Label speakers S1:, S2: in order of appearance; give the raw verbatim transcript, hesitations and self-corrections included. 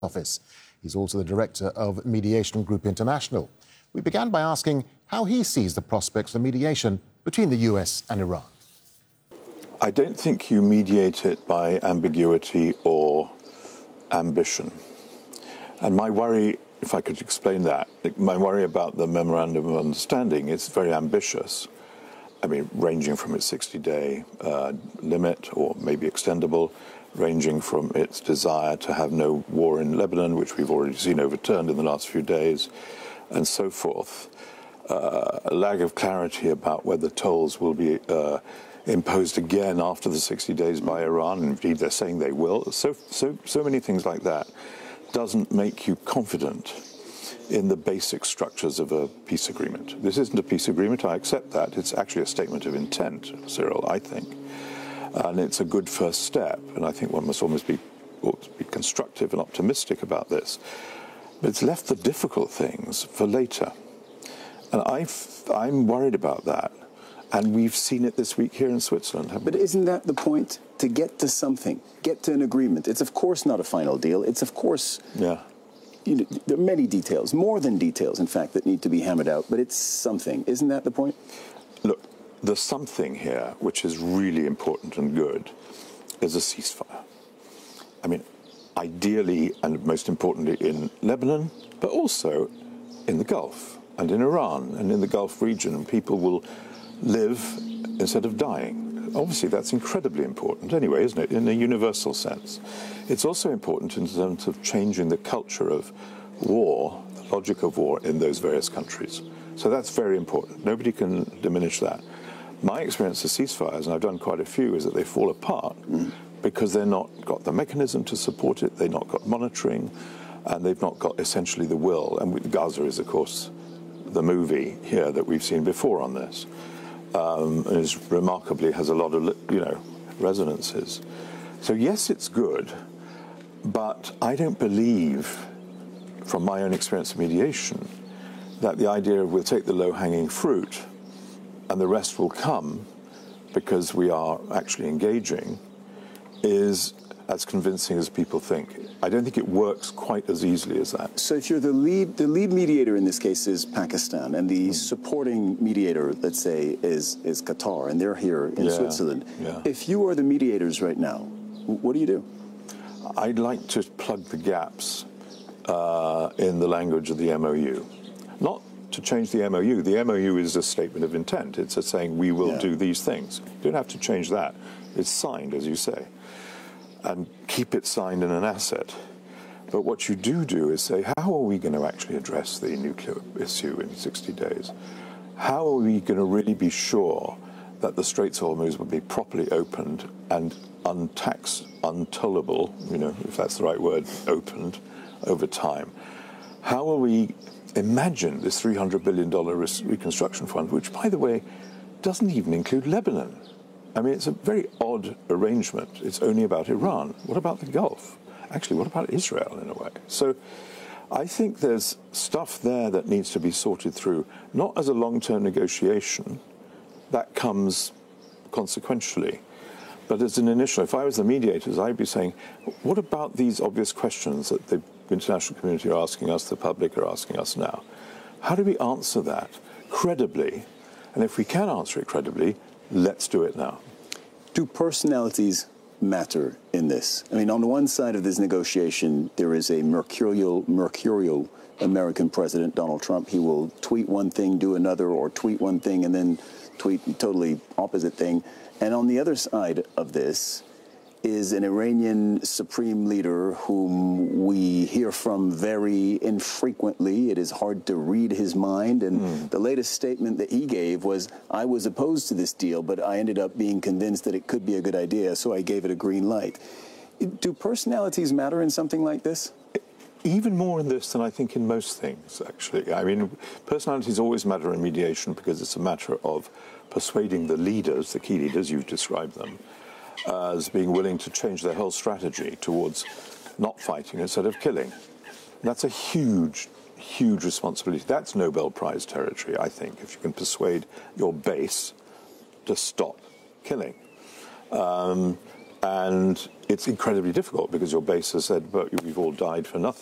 S1: Office. He's also the director of Mediation Group International. We began by asking how he sees the prospects of mediation between the U S and Iran.
S2: I don't think you mediate it by ambiguity or ambition. And my worry, if I could explain that, my worry about the Memorandum of Understanding is very ambitious. I mean, ranging from its sixty-day uh, limit, or maybe extendable, ranging from its desire to have no war in Lebanon, which we've already seen overturned in the last few days, and so forth. Uh, a lack of clarity about whether tolls will be uh, imposed again after the sixty days by Iran. Indeed, they're saying they will. So, so, so many things like that doesn't make you confident in the basic structures of a peace agreement. This isn't a peace agreement, I accept that. It's actually a statement of intent, Cyril, I think. And it's a good first step, and I think one must almost be, ought to be constructive and optimistic about this. But it's left the difficult things for later. And I've, I'm worried about that. And we've seen it this week here in Switzerland, haven't
S3: But
S2: we?
S3: isn't that the point? To get to something, get to an agreement. It's of course not a final deal. It's of course,
S2: Yeah.
S3: you know, there are many details, more than details, in fact, that need to be hammered out. But it's something. Isn't that the point?
S2: Look, the something here, which is really important and good, is a ceasefire. I mean, ideally and most importantly in Lebanon, but also in the Gulf and in Iran and in the Gulf region. People will live instead of dying. Obviously, that's incredibly important anyway, isn't it, in a universal sense. It's also important in terms of changing the culture of war, the logic of war in those various countries. So that's very important. Nobody can diminish that. My experience of ceasefires, and I've done quite a few, is that they fall apart mm. because they've not got the mechanism to support it, they've not got monitoring, and they've not got essentially the will. And with Gaza is, of course, the movie here that we've seen before on this. Um, and is remarkably has a lot of, you know, resonances. So yes, it's good, but I don't believe, from my own experience of mediation, that the idea of we'll take the low-hanging fruit and the rest will come because we are actually engaging is as convincing as people think. I don't think it works quite as easily as that.
S3: So if you're the lead, the lead mediator in this case is Pakistan, and the mm. supporting mediator, let's say, is is Qatar, and they're here in
S2: yeah,
S3: Switzerland.
S2: Yeah.
S3: If you are the mediators right now, what do you do?
S2: I'd like to plug the gaps uh, in the language of the M O U. Not to change the M O U. The M O U is a statement of intent. It's a saying we will yeah. do these things. You don't have to change that. It's signed, as you say. And keep it signed in an asset. But what you do do is say, how are we going to actually address the nuclear issue in sixty days? How are we going to really be sure that the Straits of Hormuz will be properly opened and untaxed, untollable, you know, if that's the right word, opened over time? How will we imagine this three hundred billion dollars reconstruction fund, which, by the way, doesn't even include Lebanon? I mean, it's a very odd arrangement. It's only about Iran. What about the Gulf? Actually, what about Israel, in a way? So I think there's stuff there that needs to be sorted through, not as a long-term negotiation. That comes consequentially. But as an initial, if I was the mediators, I'd be saying, what about these obvious questions that the international community are asking us, the public are asking us now? How do we answer that credibly? And if we can answer it credibly, let's do it now.
S3: Do personalities matter in this? I mean, on the one side of this negotiation, there is a mercurial, mercurial American president, Donald Trump. He will tweet one thing, do another, or tweet one thing and then tweet a totally opposite thing. And on the other side of this is an Iranian supreme leader whom we hear from very infrequently. It is hard to read his mind. And mm. the latest statement that he gave was, I was opposed to this deal, but I ended up being convinced that it could be a good idea, so I gave it a green light. Do personalities matter in something like this?
S2: Even more in this than I think in most things, actually. I mean, personalities always matter in mediation because it's a matter of persuading the leaders, the key leaders, you've described them, as being willing to change their whole strategy towards not fighting instead of killing. That's a huge, huge responsibility. That's Nobel Prize territory, I think, if you can persuade your base to stop killing. Um, And it's incredibly difficult because your base has said, but we've all died for nothing.